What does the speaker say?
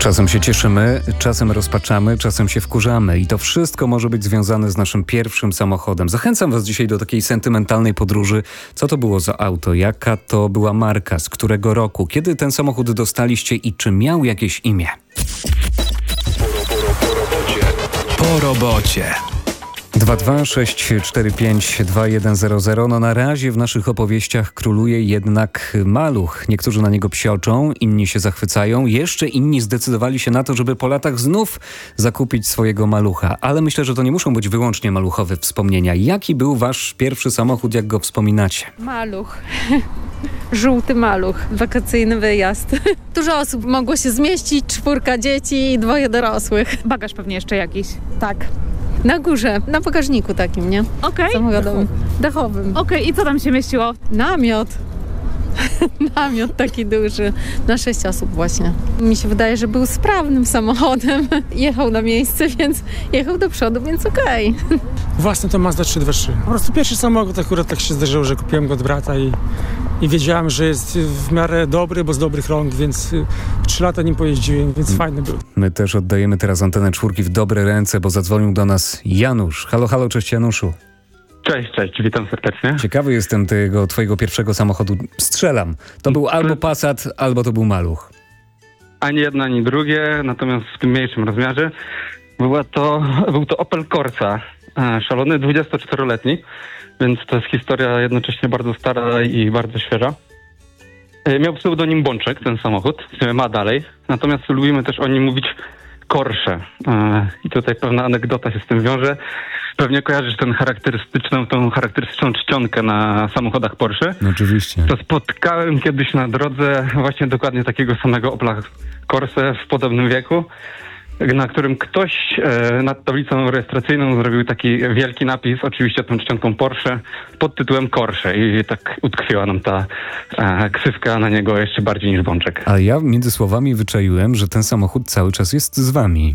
Czasem się cieszymy, czasem rozpaczamy, czasem się wkurzamy i to wszystko może być związane z naszym pierwszym samochodem. Zachęcam Was dzisiaj do takiej sentymentalnej podróży. Co to było za auto? Jaka to była marka? Z którego roku? Kiedy ten samochód dostaliście i czy miał jakieś imię? Po robocie. 226452100. No na razie w naszych opowieściach króluje jednak maluch. Niektórzy na niego psioczą, inni się zachwycają, jeszcze inni zdecydowali się na to, żeby po latach znów zakupić swojego malucha. Ale myślę, że to nie muszą być wyłącznie maluchowe wspomnienia. Jaki był wasz pierwszy samochód, jak go wspominacie? Maluch. Żółty maluch. Wakacyjny wyjazd. Dużo osób mogło się zmieścić, 4 dzieci i 2 dorosłych. Bagaż pewnie jeszcze jakiś. Tak. Na górze, na bagażniku takim, nie? Okej. Samochodowym. Dachowym. Okej, i co tam się mieściło? Namiot. Namiot taki duży. Na 6 osób właśnie. Mi się wydaje, że był sprawnym samochodem. Jechał na miejsce, więc jechał do przodu, więc okej. Własny to Mazda 323. Po prostu pierwszy samochód akurat tak się zdarzyło, że kupiłem go od brata i wiedziałem, że jest w miarę dobry, bo z dobrych rąk, więc 3 lata nim pojeździłem, więc fajny był. My też oddajemy teraz antenę 4 w dobre ręce, bo zadzwonił do nas Janusz. Halo, halo, cześć Januszu. Cześć, witam serdecznie. Ciekawy jestem tego twojego pierwszego samochodu. Strzelam. To był albo Passat, albo to był maluch. Ani jedno, ani drugie, natomiast w tym mniejszym rozmiarze był to Opel Corsa, szalony 24-letni, więc to jest historia jednocześnie bardzo stara i bardzo świeża. Miał pseudonim Bączek, ten samochód, ma dalej, natomiast lubimy też o nim mówić Corsze. I tutaj pewna anegdota się z tym wiąże. Pewnie kojarzysz tą charakterystyczną czcionkę na samochodach Porsche. No oczywiście. To spotkałem kiedyś na drodze właśnie dokładnie takiego samego Opla Corsa w podobnym wieku, na którym ktoś nad tablicą rejestracyjną zrobił taki wielki napis, oczywiście tą czcionką Porsche, pod tytułem Corsze i tak utkwiła nam ta ksywka na niego jeszcze bardziej niż Bączek. A ja między słowami wyczaiłem, że ten samochód cały czas jest z wami.